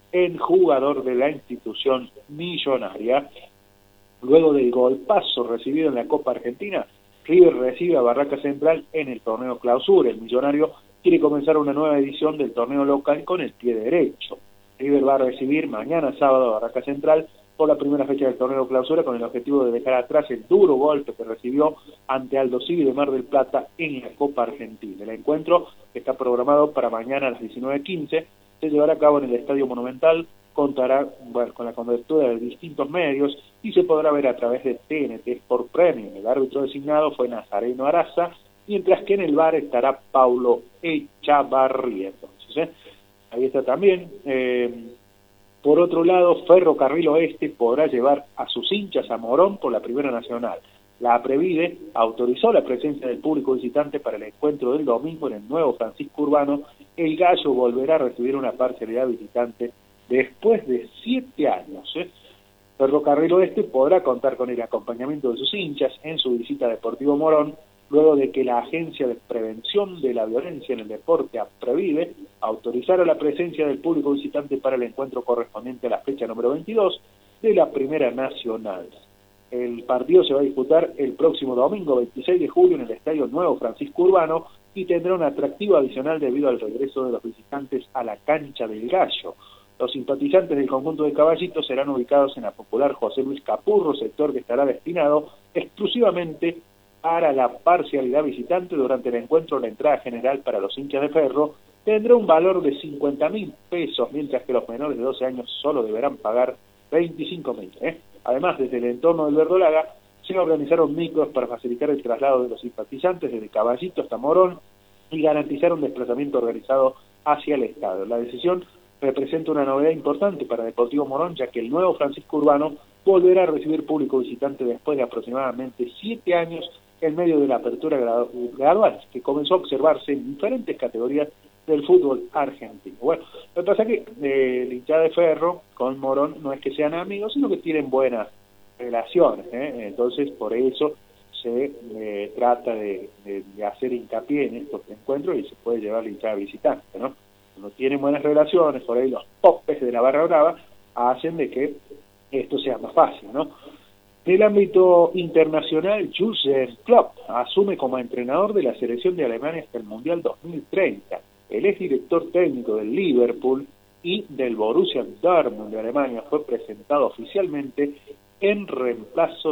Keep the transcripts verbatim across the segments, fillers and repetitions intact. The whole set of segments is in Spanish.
en jugador de la institución millonaria. Luego del golpazo recibido en la Copa Argentina, River recibe a Barraca Central en el torneo Clausura. El millonario quiere comenzar una nueva edición del torneo local con el pie derecho. River va a recibir mañana sábado a Barraca Central por la primera fecha del torneo Clausura, con el objetivo de dejar atrás el duro golpe que recibió ante Aldo Civi de Mar del Plata en la Copa Argentina. El encuentro, que está programado para mañana a las diecinueve quince, se llevará a cabo en el Estadio Monumental, contará bueno, con la cobertura de distintos medios y se podrá ver a través de T N T Sport Premium. El árbitro designado fue Nazareno Araza, mientras que en el V A R estará Paulo Echavarría. Entonces, ¿eh? ahí está también. Eh, por otro lado, Ferrocarril Oeste podrá llevar a sus hinchas a Morón por la Primera Nacional. La Aprevide autorizó la presencia del público visitante para el encuentro del domingo en el nuevo Francisco Urbano. El Gallo volverá a recibir una parcialidad visitante después de siete años. ¿eh? Ferrocarril Oeste podrá contar con el acompañamiento de sus hinchas en su visita a Deportivo Morón, luego de que la Agencia de Prevención de la Violencia en el Deporte, APREVIDE, autorizara la presencia del público visitante para el encuentro correspondiente a la fecha número veintidós de la Primera Nacional. El partido se va a disputar el próximo domingo veintiséis de julio en el Estadio Nuevo Francisco Urbano y tendrá un atractivo adicional debido al regreso de los visitantes a la cancha del Gallo. Los simpatizantes del conjunto de Caballitos serán ubicados en la popular José Luis Capurro, sector que estará destinado exclusivamente para la parcialidad visitante. Durante el encuentro, la entrada general para los hinchas de Ferro tendrá un valor de cincuenta mil pesos, mientras que los menores de doce años solo deberán pagar veinticinco mil. ¿eh? Además, desde el entorno del Verdolaga se organizaron micros para facilitar el traslado de los simpatizantes desde Caballito hasta Morón y garantizar un desplazamiento organizado hacia el estadio. La decisión representa una novedad importante para Deportivo Morón, ya que el nuevo Francisco Urbano volverá a recibir público visitante después de aproximadamente siete años en medio de la apertura gradual que comenzó a observarse en diferentes categorías del fútbol argentino. Bueno, lo que pasa es que eh, el hinchada de Ferro con Morón no es que sean amigos, sino que tienen buenas relaciones, ¿eh? Entonces por eso se eh, trata de, de, de hacer hincapié en estos encuentros y se puede llevar la hinchada visitante, ¿no? Cuando tienen buenas relaciones, por ahí los popes de la barra brava hacen de que esto sea más fácil, ¿no? En el ámbito internacional, Jürgen Klopp asume como entrenador de la selección de Alemania hasta el Mundial dos mil treinta. El exdirector técnico del Liverpool y del Borussia Dortmund de Alemania fue presentado oficialmente en reemplazo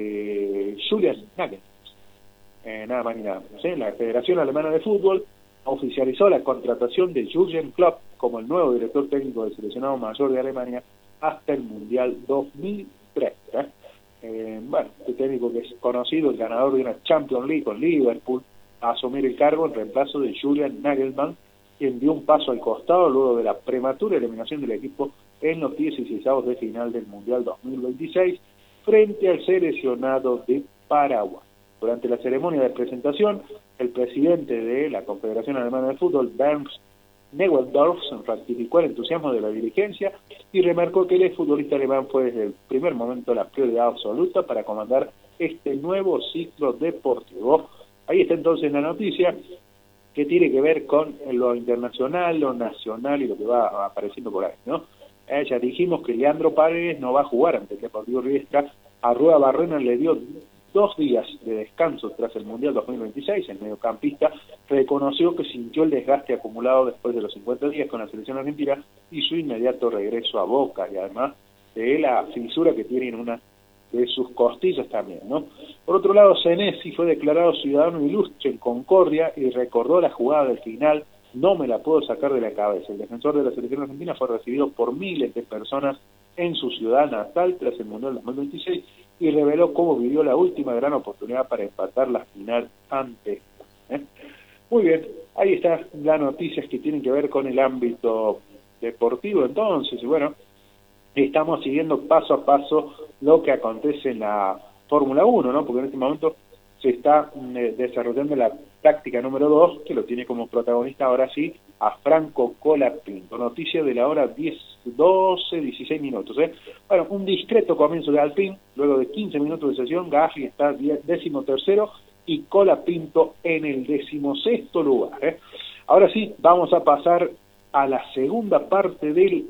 de Julian Nagelsmann. Eh, nada más ni nada menos. ¿eh? La Federación Alemana de Fútbol oficializó la contratación de Jürgen Klopp como el nuevo director técnico del seleccionado mayor de Alemania hasta el Mundial dos mil treinta. Eh, bueno, este técnico que es conocido, el ganador de una Champions League con Liverpool, a asumir el cargo en reemplazo de Julian Nagelsmann, quien dio un paso al costado luego de la prematura eliminación del equipo en los dieciseisavos de final del Mundial dos mil veintiséis frente al seleccionado de Paraguay. Durante la ceremonia de presentación, el presidente de la Confederación Alemana de Fútbol, Bernd Neuendorf, ratificó el entusiasmo de la dirigencia y remarcó que el futbolista alemán fue desde el primer momento la prioridad absoluta para comandar este nuevo ciclo deportivo. Ahí está entonces la noticia que tiene que ver con lo internacional, lo nacional y lo que va apareciendo por ahí, ¿no? Eh, ya dijimos que Leandro Paredes no va a jugar ante el Deportivo Riestra. A Rueda Barrena le dio dos días de descanso tras el Mundial dos mil veintiséis. El mediocampista reconoció que sintió el desgaste acumulado después de los cincuenta días con la selección argentina y su inmediato regreso a Boca, y además de la fisura que tiene en una de sus costillas también, ¿no? Por otro lado, Senesi fue declarado ciudadano ilustre en Concordia y recordó la jugada del final: no me la puedo sacar de la cabeza. El defensor de la selección argentina fue recibido por miles de personas en su ciudad natal tras el Mundial dos mil veintiséis y reveló cómo vivió la última gran oportunidad para empatar la final ante ¿eh? Muy bien, ahí están las noticias que tienen que ver con el ámbito deportivo. Entonces, y bueno, estamos siguiendo paso a paso lo que acontece en la Fórmula uno, ¿no? Porque en este momento se está eh, desarrollando la práctica número dos, que lo tiene como protagonista ahora sí a Franco Colapinto. Noticia de la hora diez, doce, dieciséis minutos. ¿eh? Bueno, un discreto comienzo de Alpine, luego de quince minutos de sesión. Gasly está décimo tercero y Colapinto en el decimosexto lugar. ¿eh? Ahora sí, vamos a pasar a la segunda parte del